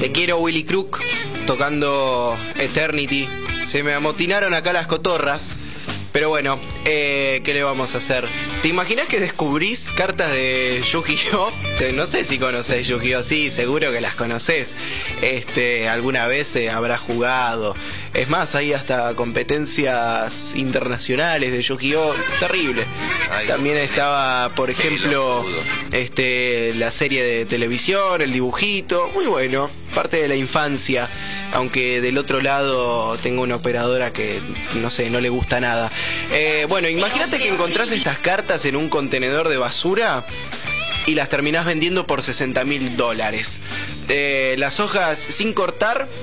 Te quiero, Willy Crook, tocando Eternity. Se me amotinaron acá las cotorras. Pero bueno, ¿qué le vamos a hacer? ¿Te imaginas que descubrís cartas de Yu-Gi-Oh? No sé si conocés Yu-Gi-Oh, sí, seguro que las conocés. Alguna vez habrás jugado. Es más, hay hasta competencias internacionales de Yu-Gi-Oh, terrible. También estaba, por ejemplo, la serie de televisión, el dibujito, muy bueno, parte de la infancia. Aunque del otro lado tengo una operadora que, no sé, no le gusta nada. Bueno, imagínate que encontrás estas cartas en un contenedor de basura y las terminás vendiendo por $60.000. Las hojas sin cortar